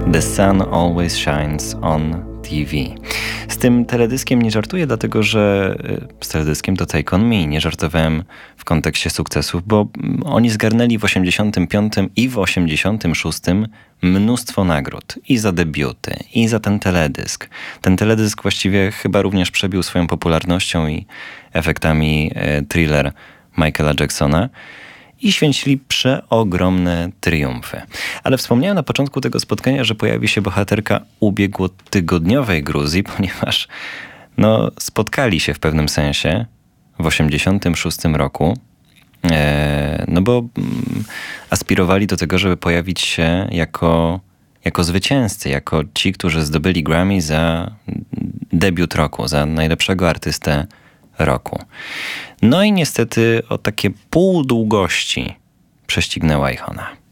The Sun Always Shines on TV. Z tym teledyskiem nie żartuję, dlatego że z teledyskiem to Take On Me. Nie żartowałem w kontekście sukcesów, bo oni zgarnęli w 85 i w 86 mnóstwo nagród. I za debiuty, i za ten teledysk. Ten teledysk właściwie chyba również przebił swoją popularnością i efektami Thriller Michaela Jacksona. I święcili przeogromne triumfy. Ale wspomniałem na początku tego spotkania, że pojawi się bohaterka ubiegłotygodniowej Gruzji, ponieważ spotkali się w pewnym sensie w 86 roku, bo aspirowali do tego, żeby pojawić się jako zwycięzcy, jako ci, którzy zdobyli Grammy za debiut roku, za najlepszego artystę roku. No i niestety o takie pół długości prześcignęła ich ona.